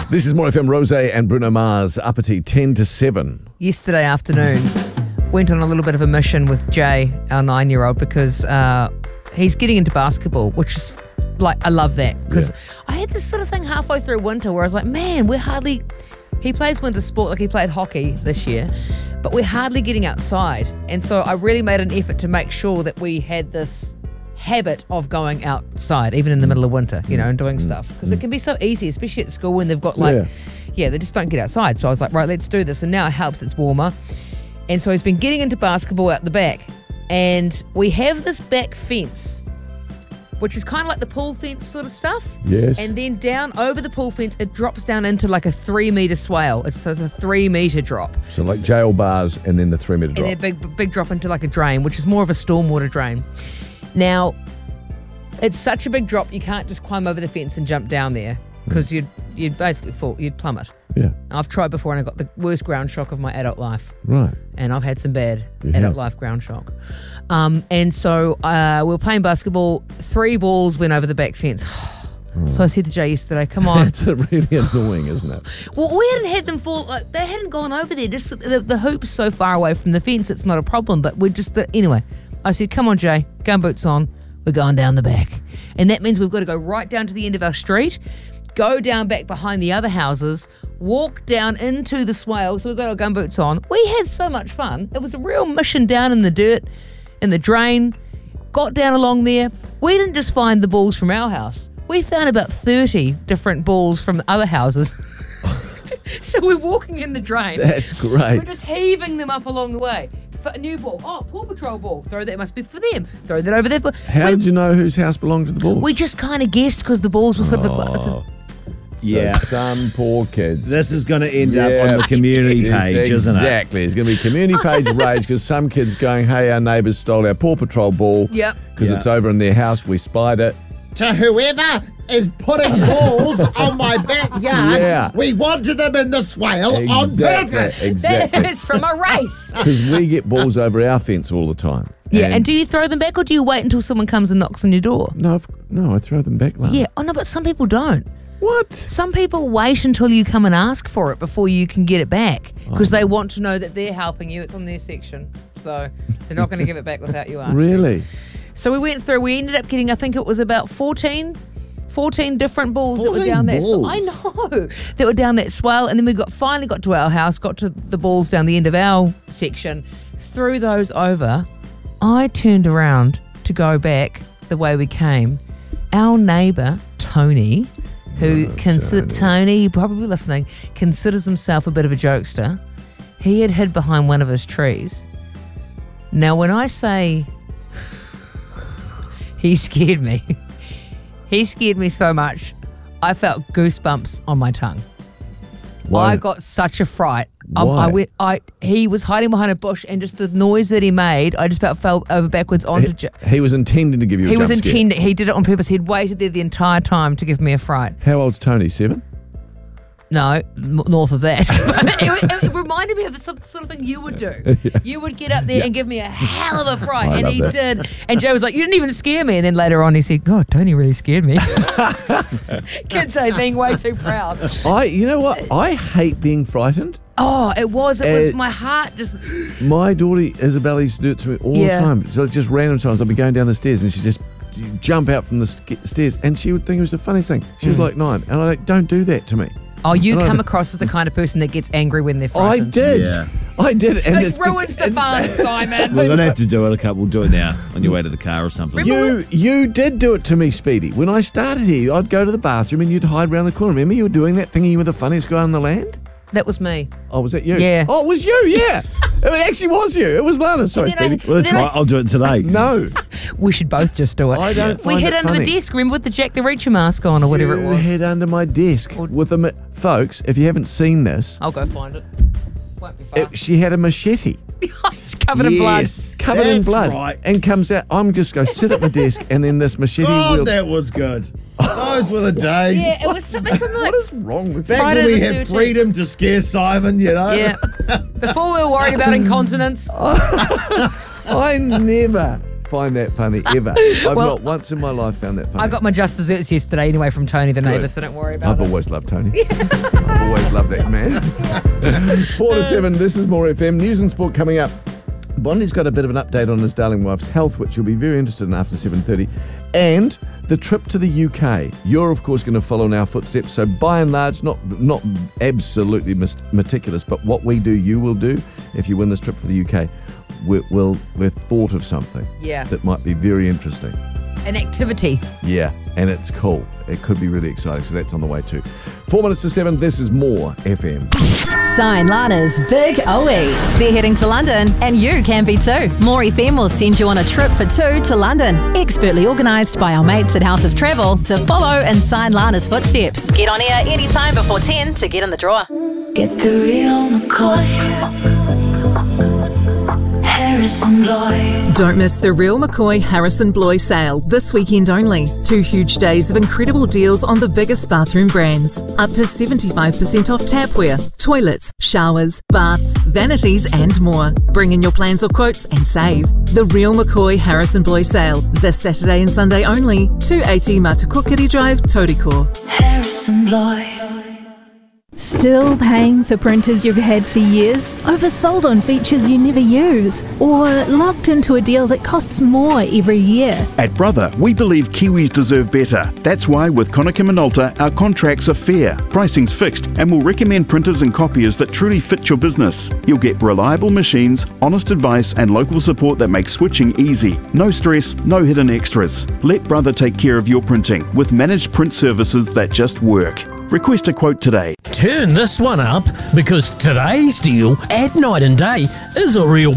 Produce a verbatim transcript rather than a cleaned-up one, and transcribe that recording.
This is More F M. Rose and Bruno Mars, uppity ten to seven. Yesterday afternoon, went on a little bit of a mission with Jay, our nine-year-old, because uh, he's getting into basketball, which is like, I love that. Because Yeah. I had this sort of thing halfway through winter where I was like, man, we're hardly... He plays winter sport, like he played hockey this year, but we're hardly getting outside. And so I really made an effort to make sure that we had this habit of going outside, even in the middle of winter, you know, and doing stuff. Because it can be so easy, especially at school when they've got like, Yeah. yeah, they just don't get outside. So I was like, right, let's do this. And now it helps, it's warmer. And so he's been getting into basketball out the back. And we have this back fence, which is kind of like the pool fence sort of stuff. Yes. And then down over the pool fence, it drops down into like a three metre swale. It's, so it's a three metre drop. So like jail bars and then the three metre drop. And then a big, big drop into like a drain, which is more of a stormwater drain. Now, it's such a big drop, you can't just climb over the fence and jump down there because you'd, you'd basically fall, you'd plummet. Yeah. I've tried before and I got the worst ground shock of my adult life. Right. And I've had some bad You adult have. life ground shock. Um, and so uh, we were playing basketball. Three balls went over the back fence. So I said to Jay yesterday, come on. It's really annoying, isn't it? Well, we hadn't had them fall. Like, they hadn't gone over there. Just the, the hoop's so far away from the fence, it's not a problem. But we're just, the, anyway, I said, come on, Jay, gumboots on. We're going down the back. And that means we've got to go right down to the end of our street, go down back behind the other houses, walk down into the swale. So we've got our gumboots on. We had so much fun. It was a real mission down in the dirt, in the drain. Got down along there. We didn't just find the balls from our house. We found about thirty different balls from the other houses. So we're walking in the drain. That's great. We're just heaving them up along the way. For a new ball. Oh, Paw Patrol ball. Throw that, must be for them. Throw that over there. For, How we, did you know whose house belonged to the balls? we just kind of guessed because the balls were sort of... Oh. Like, Yeah. So some poor kids. This is going to end Yeah. up on the community Yes, page, isn't it? Exactly. It's going to be community page rage because some kids going, hey, our neighbours stole our Paw Patrol ball. Yep. Because Yeah. it's over in their house. We spied it. To whoever is putting balls on my backyard, Yeah. we wanted them in the swale on Exactly. purpose. Exactly. It's from a race. Because we get balls over our fence all the time. Yeah, and do you throw them back or do you wait until someone comes and knocks on your door? No, I've- no, I throw them back, Lana. Yeah. Oh, no, but some people don't. What? Some people wait until you come and ask for it before you can get it back because they want to know that they're helping you. It's on their section. So they're not going to give it back without you asking. Really? So we went through, we ended up getting, I think it was about fourteen, fourteen different balls that were fourteen down that. So, balls? I know, that were down that swale. And then we got finally got to our house, got to the balls down the end of our section, threw those over. I turned around to go back the way we came. Our neighbour, Tony, who Oh, consider Tony. Tony, you're probably listening, considers himself a bit of a jokester. He had hid behind one of his trees. Now, when I say he scared me, he scared me so much, I felt goosebumps on my tongue. Why? I got such a fright. Um, Why? I went. I he was hiding behind a bush, and just the noise that he made, I just about fell over backwards onto. He, J- he was intending to give you a he jump was scare. intending. He did it on purpose. He'd waited there the entire time to give me a fright. How old's Tony? Seven? No, m- north of that. But it, it reminded me of the sort sort of thing you would do. You would get up there and give me a hell of a fright, I and love he that. did. And Joe was like, "You didn't even scare me." And then later on, he said, "God, Tony really scared me." Kids say being way too proud. I. You know what? I hate being frightened. Oh, it was. It was Uh, my heart just. My daughter Isabella used to do it to me all Yeah. the time. So just random times I'd be going down the stairs and she'd just jump out from the sk- stairs and she would think it was the funniest thing. She was like nine. And I'm like, don't do that to me. Oh, you And I- come across as the kind of person that gets angry when they're I frightened. did. Yeah. I did. And It it's ruins bec- the fun, Simon. We're going to have to do it. A couple. We'll do it now on your way to the car or something. You you did do it to me, Speedy. When I started here, I'd go to the bathroom and you'd hide around the corner. Remember you were doing that thinking you were the funniest guy on the land? That was me. Oh, was that you? Yeah. Oh, it was you, yeah. It actually was you. It was Lana. Sorry, And then I- Speedy. Well, that's Then I- right. I'll do it today. No. We should both just do it. I don't We find hid it under funny. the desk, remember, with the Jack the Reacher mask on or whatever you it was. hid under my desk with a... ma- Folks, if you haven't seen this, I'll go find it. Won't be far. it, she had a machete. It's covered in blood. Yes. Covered in That's blood. right. And comes out. I'm just going to sit at my desk and then this machete Oh, wheel. that was good. Those were the days. Yeah, it was something from like... What is wrong with Back you? Friday when we the had thirteenth. freedom to scare Simon, you know. Yeah. Before we were worried about incontinence. I never find that funny ever. I've Well, not once in my life found that funny. I got my just desserts yesterday anyway from Tony the neighbour, Good. so don't worry about I've it. always loved Tony. I've always loved that man. Four to seven, this is More F M. News and sport coming up. Bondi's got a bit of an update on his darling wife's health, which you'll be very interested in after seven thirty. And the trip to the U K. You're, of course, going to follow in our footsteps. So by and large, not not absolutely mis- meticulous, but what we do, you will do if you win this trip for the U K. We're, we'll, we've thought of something Yeah. that might be very interesting. An activity. Yeah, and it's cool. It could be really exciting, so that's on the way too. Four minutes to seven, this is More F M. Sign Lana's Big O E. They're heading to London, and you can be too. More F M will send you on a trip for two to London. Expertly organised by our mates at House of Travel to follow and sign Lana's footsteps. Get on air anytime before ten to get in the draw. Get the real McCoy. Harrison Bloy. Don't miss the Real McCoy Harrison Bloy sale this weekend only. Two huge days of incredible deals on the biggest bathroom brands. Up to seventy-five percent off tapware, toilets, showers, baths, vanities and more. Bring in your plans or quotes and save. The Real McCoy Harrison Bloy sale this Saturday and Sunday only. two eighty Matukokiri Drive, Tauriko. Harrison Bloy. Still paying for printers you've had for years? Oversold on features you never use? Or locked into a deal that costs more every year? At Brother, we believe Kiwis deserve better. That's why with Konica Minolta, our contracts are fair, pricing's fixed, and we'll recommend printers and copiers that truly fit your business. You'll get reliable machines, honest advice, and local support that makes switching easy. No stress, no hidden extras. Let Brother take care of your printing with managed print services that just work. Request a quote today. Turn this one up because today's deal at Night and Day is a real